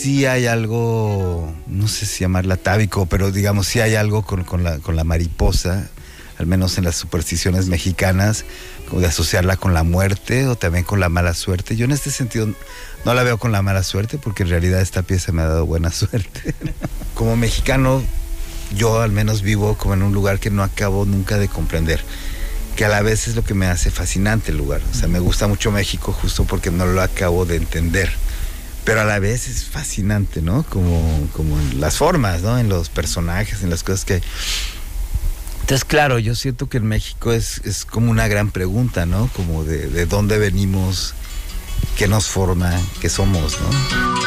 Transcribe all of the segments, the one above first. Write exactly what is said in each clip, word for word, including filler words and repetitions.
sí hay algo, no sé si llamarla atávico, pero digamos sí hay algo con, con, la, con la mariposa, al menos en las supersticiones mexicanas, como de asociarla con la muerte o también con la mala suerte. Yo en este sentido no la veo con la mala suerte, porque en realidad esta pieza me ha dado buena suerte. Como mexicano, yo al menos vivo como en un lugar que no acabo nunca de comprender, que a la vez es lo que me hace fascinante el lugar. O sea, me gusta mucho México justo porque no lo acabo de entender, pero a la vez es fascinante, ¿no? Como, como en las formas, ¿no? En los personajes, en las cosas que... Entonces, claro, yo siento que en México es, es como una gran pregunta, ¿no? Como de, de dónde venimos, qué nos forma, qué somos, ¿no?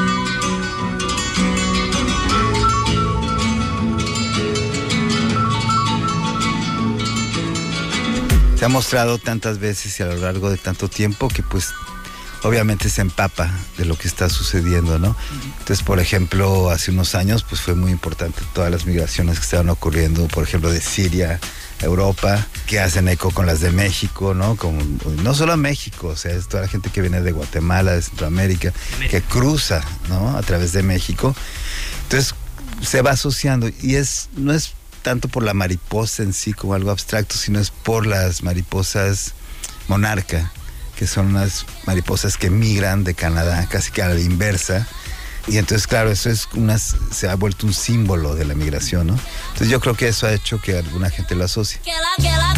Se ha mostrado tantas veces y a lo largo de tanto tiempo que pues obviamente se empapa de lo que está sucediendo, ¿no? Entonces, por ejemplo, hace unos años pues fue muy importante todas las migraciones que estaban ocurriendo, por ejemplo, de Siria a Europa, que hacen eco con las de México, ¿no? Como, no solo a México, o sea, es toda la gente que viene de Guatemala, de Centroamérica, que cruza, ¿no? A través de México. Entonces, se va asociando y es, no es tanto por la mariposa en sí como algo abstracto, sino es por las mariposas monarca, que son unas mariposas que migran de Canadá casi que a la inversa, y entonces claro, eso es unas, se ha vuelto un símbolo de la migración, ¿no? Entonces yo creo que eso ha hecho que alguna gente lo asocie.